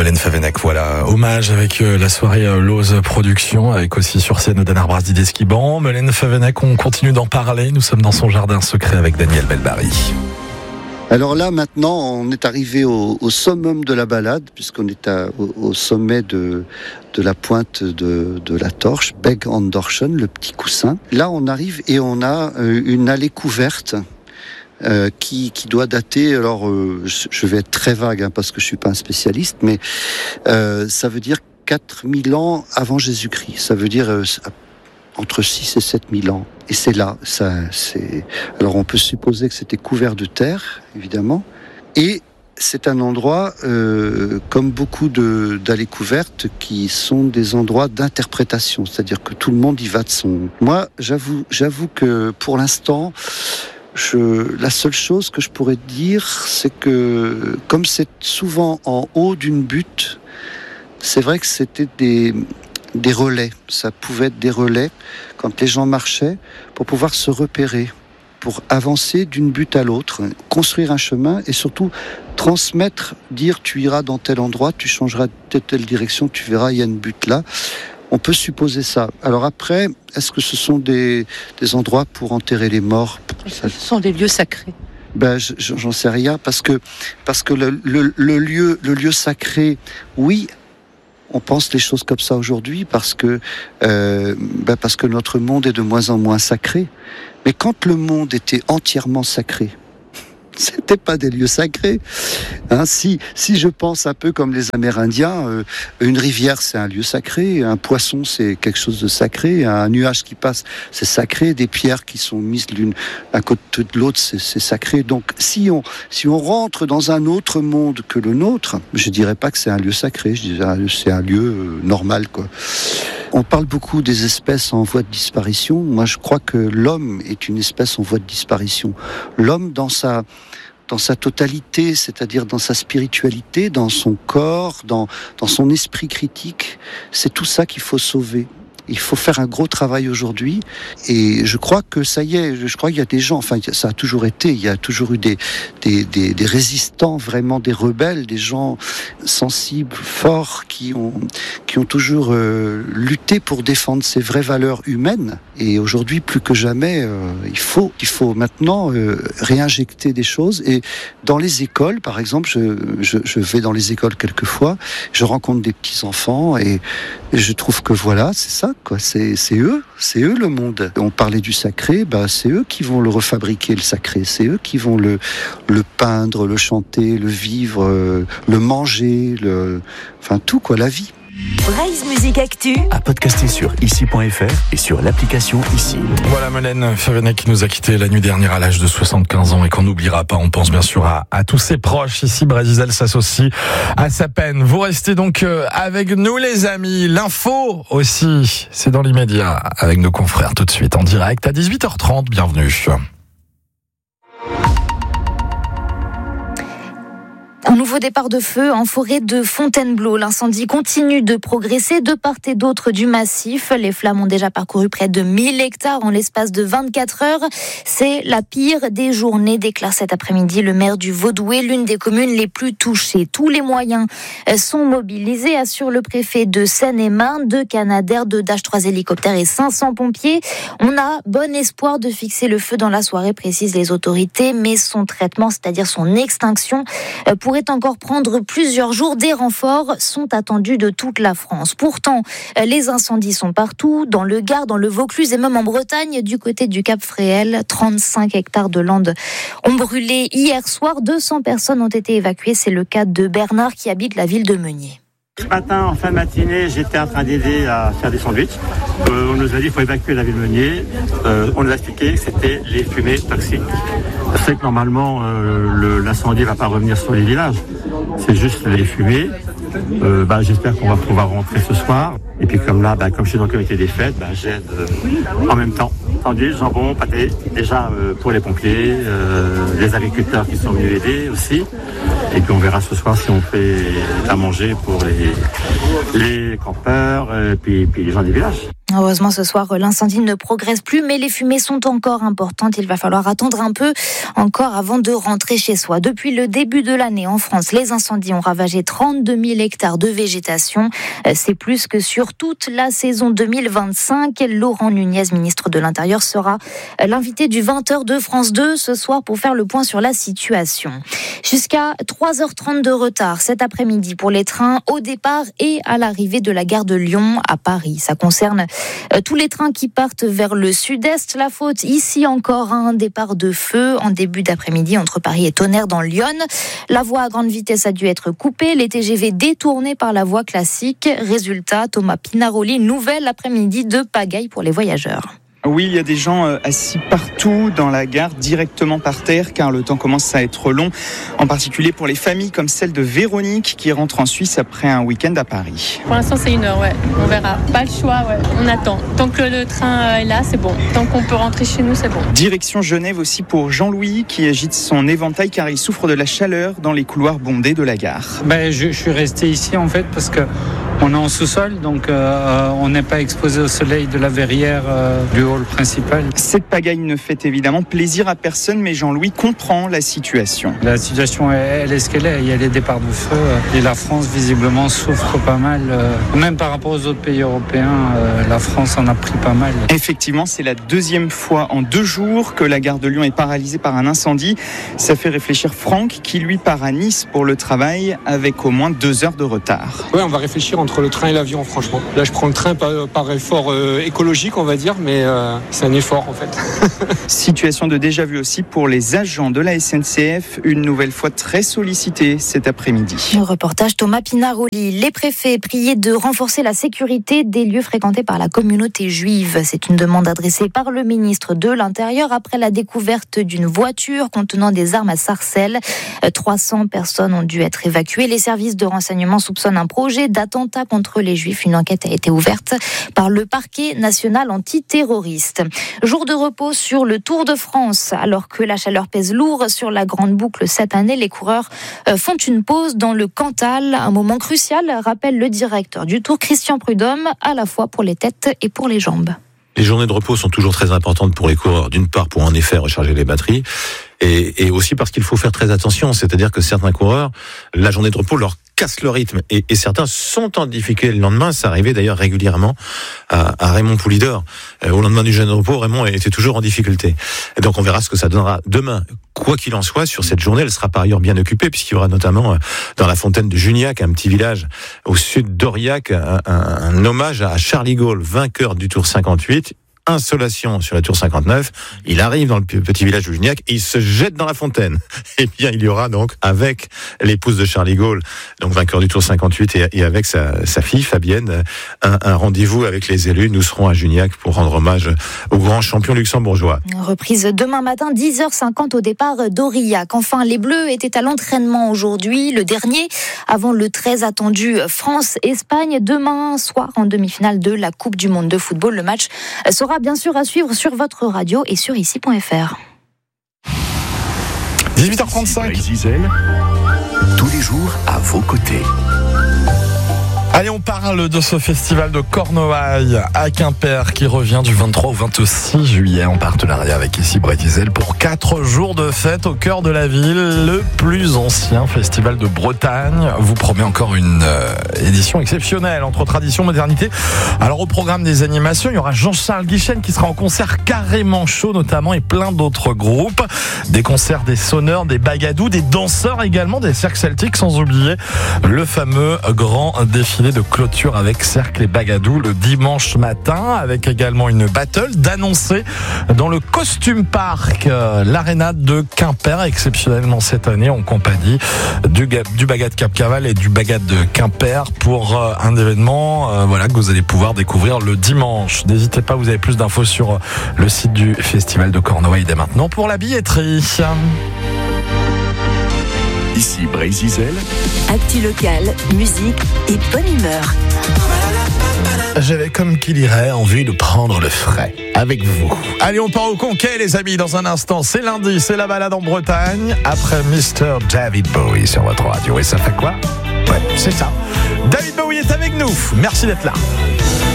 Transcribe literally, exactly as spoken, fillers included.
Melaine Favennec, voilà, hommage avec euh, la soirée euh, Lose Production, avec aussi sur scène Danar Bras d'Idées Skiban. Melaine Favennec, on continue d'en parler. Nous sommes dans son jardin secret avec Daniel Belbari. Alors là, maintenant, on est arrivé au, au summum de la balade, puisqu'on est à, au, au sommet de, de la pointe de, de la torche, Beg an Dorschen, le petit coussin. Là, on arrive et on a euh, une allée couverte euh, qui, qui doit dater, alors euh, je vais être très vague hein, parce que je suis pas un spécialiste, mais euh, ça veut dire quatre mille ans avant Jésus-Christ. Ça veut dire... Euh, entre six et sept mille ans. Et c'est là, ça, c'est... Alors on peut supposer que c'était couvert de terre, évidemment. Et c'est un endroit, euh, comme beaucoup de, d'allées couvertes, qui sont des endroits d'interprétation. C'est-à-dire que tout le monde y va de son... Moi, j'avoue, j'avoue que pour l'instant, je... la seule chose que je pourrais dire, c'est que, comme c'est souvent en haut d'une butte, c'est vrai que c'était des... des relais, ça pouvait être des relais quand les gens marchaient pour pouvoir se repérer, pour avancer d'une butte à l'autre, construire un chemin et surtout transmettre, dire tu iras dans tel endroit, tu changeras de telle direction, tu verras il y a une butte là. On peut supposer ça. Alors après, est-ce que ce sont des, des endroits pour enterrer les morts ? Ce sont des lieux sacrés. Ben, j'en sais rien parce que parce que le, le, le lieu le lieu sacré, oui. On pense les choses comme ça aujourd'hui parce que euh, ben parce que notre monde est de moins en moins sacré. Mais quand le monde était entièrement sacré, c'était pas des lieux sacrés. Hein, si si je pense un peu comme les Amérindiens, euh, une rivière c'est un lieu sacré, un poisson c'est quelque chose de sacré, un nuage qui passe c'est sacré, des pierres qui sont mises l'une à côté de l'autre c'est, c'est sacré. Donc si on si on rentre dans un autre monde que le nôtre, je dirais pas que c'est un lieu sacré, je dirais que c'est un lieu euh, normal quoi. On parle beaucoup des espèces en voie de disparition. Moi, je crois que l'homme est une espèce en voie de disparition. L'homme, dans sa, dans sa totalité, c'est-à-dire dans sa spiritualité, dans son corps, dans, dans son esprit critique, c'est tout ça qu'il faut sauver. Il faut faire un gros travail aujourd'hui et je crois que ça y est, je crois qu'il y a des gens, enfin ça a toujours été, il y a toujours eu des, des, des, des résistants, vraiment des rebelles, des gens sensibles, forts, qui ont, qui ont toujours euh, lutté pour défendre ces vraies valeurs humaines et aujourd'hui plus que jamais, euh, il faut, il faut maintenant euh, réinjecter des choses et dans les écoles, par exemple, je, je, je vais dans les écoles quelquefois, je rencontre des petits-enfants et, et je trouve que voilà, c'est ça. Quoi. C'est, c'est eux, c'est eux le monde. On parlait du sacré, bah, c'est eux qui vont le refabriquer, le sacré. C'est eux qui vont le, le peindre, le chanter, le vivre, euh, le manger, le... enfin tout, quoi, la vie. Braise Musique Actu à podcaster sur ici point f r et sur l'application Ici. Voilà Melaine Favennec qui nous a quitté la nuit dernière à l'âge de soixante-quinze ans et qu'on n'oubliera pas. On pense bien sûr à, à tous ses proches ici. Brésil s'associe à sa peine. Vous restez donc avec nous les amis. L'info aussi, c'est dans l'immédiat avec nos confrères tout de suite en direct à dix-huit heures trente. Bienvenue. Un nouveau départ de feu en forêt de Fontainebleau. L'incendie continue de progresser de part et d'autre du massif. Les flammes ont déjà parcouru près de mille hectares en l'espace de vingt-quatre heures. C'est la pire des journées, déclare cet après-midi le maire du Vaudoué, l'une des communes les plus touchées. Tous les moyens sont mobilisés, assure le préfet de Seine-et-Marne. Deux Canadair, deux Dash trois hélicoptères et cinq cents pompiers. On a bon espoir de fixer le feu dans la soirée, précisent les autorités, mais son traitement, c'est-à-dire son extinction, pourrait encore prendre plusieurs jours. Des renforts sont attendus de toute la France. Pourtant, les incendies sont partout, dans le Gard, dans le Vaucluse et même en Bretagne, du côté du Cap Fréhel. trente-cinq hectares de landes ont brûlé hier soir. deux cents personnes ont été évacuées. C'est le cas de Bernard qui habite la ville de Meunier. Ce matin, en fin de matinée, j'étais en train d'aider à faire des sandwichs. Euh, on nous a dit qu'il faut évacuer la ville de Meunier. Euh, on nous a expliqué que c'était les fumées toxiques. C'est que normalement, euh, le, l'incendie ne va pas revenir sur les villages. C'est juste les fumées. Euh, bah, j'espère qu'on va pouvoir rentrer ce soir. Et puis comme là, bah, comme je suis dans le comité des fêtes, bah, j'aide euh, en même temps. Sandwich, jambon, pâté, déjà euh, pour les pompiers, euh, les agriculteurs qui sont venus aider aussi. Et puis on verra ce soir si on fait à manger pour les, les campeurs et puis, puis les gens des villages. Heureusement, ce soir, l'incendie ne progresse plus, mais les fumées sont encore importantes. Il va falloir attendre un peu encore avant de rentrer chez soi. Depuis le début de l'année, en France, les incendies ont ravagé trente-deux mille hectares de végétation. C'est plus que sur toute la saison deux mille vingt-cinq. Laurent Nunez, ministre de l'Intérieur, sera l'invité du vingt heures de France deux ce soir pour faire le point sur la situation. Jusqu'à trois heures trente de retard cet après-midi pour les trains au départ et à l'arrivée de la gare de Lyon à Paris. Ça concerne tous les trains qui partent vers le sud-est. La faute ici encore à un départ de feu en début d'après-midi entre Paris et Tonnerre dans l'Yonne. La voie à grande vitesse a dû être coupée, les T G V détournés par la voie classique. Résultat, Thomas Pinaroli, nouvel après-midi de pagaille pour les voyageurs. Oui, il y a des gens assis partout dans la gare, directement par terre, car le temps commence à être long, en particulier pour les familles comme celle de Véronique qui rentre en Suisse après un week-end à Paris. Pour l'instant, c'est une heure, ouais. On verra. Pas le choix, ouais. On attend. Tant que le train est là, c'est bon. Tant qu'on peut rentrer chez nous, c'est bon. Direction Genève aussi pour Jean-Louis qui agite son éventail car il souffre de la chaleur dans les couloirs bondés de la gare. Ben, je, je suis resté ici en fait parce que on est en sous-sol, donc euh, on n'est pas exposé au soleil de la verrière euh, du hall principal. Cette pagaille ne fait évidemment plaisir à personne, mais Jean-Louis comprend la situation. La situation, elle est ce qu'elle est. Il y a les départs de feu et la France, visiblement, souffre pas mal. Même par rapport aux autres pays européens, la France en a pris pas mal. Effectivement, c'est la deuxième fois en deux jours que la gare de Lyon est paralysée par un incendie. Ça fait réfléchir Franck, qui lui part à Nice pour le travail avec au moins deux heures de retard. Oui, on va réfléchir entre le train et l'avion, franchement. Là, je prends le train par, par effort euh, écologique, on va dire, mais euh, c'est un effort, en fait. Situation de déjà-vu aussi pour les agents de la S N C F, une nouvelle fois très sollicités cet après-midi. Le reportage Thomas Pinaroli. Les préfets priés de renforcer la sécurité des lieux fréquentés par la communauté juive. C'est une demande adressée par le ministre de l'Intérieur après la découverte d'une voiture contenant des armes à Sarcelles. trois cents personnes ont dû être évacuées. Les services de renseignement soupçonnent un projet d'attentat contre les Juifs. Une enquête a été ouverte par le parquet national antiterroriste. Jour de repos sur le Tour de France. Alors que la chaleur pèse lourd sur la grande boucle cette année, les coureurs font une pause dans le Cantal. Un moment crucial, rappelle le directeur du Tour, Christian Prudhomme, à la fois pour les têtes et pour les jambes. Les journées de repos sont toujours très importantes pour les coureurs. D'une part, pour en effet recharger les batteries, et, et aussi parce qu'il faut faire très attention. C'est-à-dire que certains coureurs, la journée de repos leur casse le rythme, et, et certains sont en difficulté le lendemain. Ça arrivait d'ailleurs régulièrement à, à Raymond Poulidor. Euh, au lendemain du journée de repos, Raymond était toujours en difficulté. Et donc on verra ce que ça donnera demain. Quoi qu'il en soit, sur cette journée, elle sera par ailleurs bien occupée, puisqu'il y aura notamment euh, dans la fontaine de Juniac, un petit village au sud d'Aurillac, un, un, un hommage à Charles de Gaulle, vainqueur du Tour cinquante-huit. Installation sur la Tour cinquanteneuf, il arrive dans le petit village de Juniac et il se jette dans la fontaine. Et bien, il y aura donc, avec l'épouse de Charles de Gaulle, donc vainqueur du Tour cinquante-huit, et, et avec sa, sa fille, Fabienne, un, un rendez-vous avec les élus. Nous serons à Juniac pour rendre hommage au grand champion luxembourgeois. Reprise demain matin, dix heures cinquante au départ d'Aurillac. Enfin, les Bleus étaient à l'entraînement aujourd'hui, le dernier, avant le très attendu France-Espagne, demain soir en demi-finale de la Coupe du Monde de football. Le match sera bien sûr à suivre sur votre radio et sur ici point f r. dix-huit heures trente-cinq. Tous les jours à vos côtés. Allez, on parle de ce festival de Cornouailles à Quimper qui revient du vingt-trois au vingt-six juillet en partenariat avec ici Bray Diesel pour quatre jours de fête au cœur de la ville. Le plus ancien festival de Bretagne vous promet encore une euh, édition exceptionnelle entre tradition et modernité. Alors au programme des animations, il y aura Jean-Charles Guichen qui sera en concert carrément chaud notamment et plein d'autres groupes. Des concerts, des sonneurs, des bagadous, des danseurs également, des cercles celtiques, sans oublier le fameux grand défilé de clôture avec cercle et bagadou le dimanche matin, avec également une battle d'annoncer dans le Costume Park, euh, l'aréna de Quimper, exceptionnellement cette année en compagnie du, du Bagat Cap Caval et du Bagat de Quimper pour euh, un événement euh, voilà, que vous allez pouvoir découvrir le dimanche. N'hésitez pas, vous avez plus d'infos sur le site du Festival de Cornouailles dès maintenant pour la billetterie. Ici Bray Diesel. Actu local, musique et bonne humeur. J'avais, comme qu'il irait, envie de prendre le frais avec vous. Allez, on part au Conquet, les amis, dans un instant. C'est lundi, c'est la balade en Bretagne, après mister David Bowie sur votre radio. Et ça fait quoi? Ouais, c'est ça. David Bowie est avec nous. Merci d'être là.